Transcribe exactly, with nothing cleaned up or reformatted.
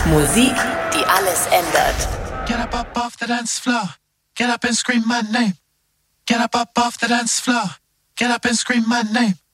Musik, die alles ändert. Get up, up off the dance floor. Get up and scream my name. Get up, up off the dance floor. Get up and scream my name.